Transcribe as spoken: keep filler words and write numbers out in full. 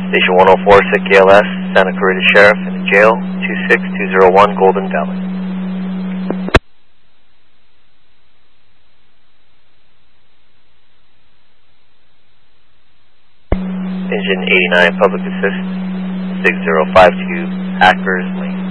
Station one oh four, S I C K L S, Santa Clarita Sheriff in the jail, two six two zero one Golden Valley. Engine eighty-nine, Public Assist, six zero five two, Hackers Lane.